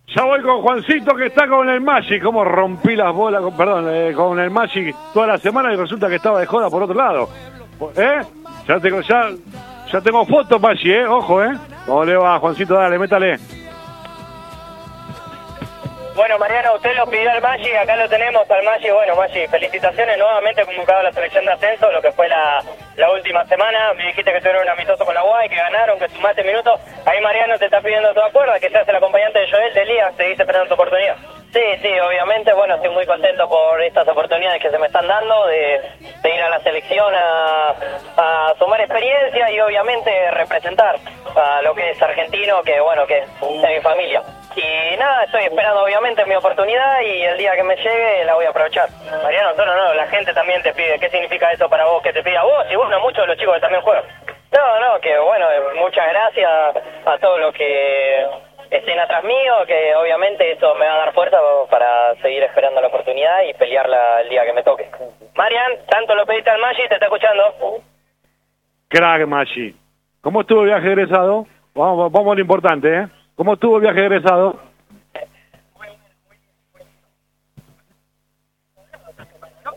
Ya voy con Juancito que está con el Magic. Cómo rompí las bolas, con el Magic toda la semana y resulta que estaba de joda por otro lado. Ya tengo fotos, Magic, ojo, ¿Cómo le va, Juancito? Dale, métale. Bueno, Mariano, usted lo pidió al Magic, acá lo tenemos al Magic. Bueno, Magic, felicitaciones nuevamente convocado a la selección de ascenso, lo que fue la última semana. Me dijiste que tuvieron un amistoso con la UAI, que ganaron, que sumaste minutos. Ahí Mariano te está pidiendo toda cuerda, que seas el acompañante de Joel, de Elías, seguís esperando tu oportunidad. Sí, obviamente, bueno, estoy muy contento por estas oportunidades que se me están dando, de ir a la selección a sumar experiencia y obviamente representar a lo que es argentino, que bueno, que es mi familia. Y nada, estoy esperando obviamente mi oportunidad y el día que me llegue la voy a aprovechar. Mariano, no, la gente también te pide. ¿Qué significa eso para vos? Que te pida a vos y bueno, muchos de los chicos que también juegan. No, que bueno, muchas gracias a todos los que estén atrás mío, que obviamente eso me va a dar fuerza para seguir esperando la oportunidad y pelearla el día que me toque. Marian, tanto lo pediste al Maggi, te está escuchando. Crack, Maggi. ¿Cómo estuvo el viaje egresado? Vamos a lo importante, ¿Cómo estuvo el viaje egresado?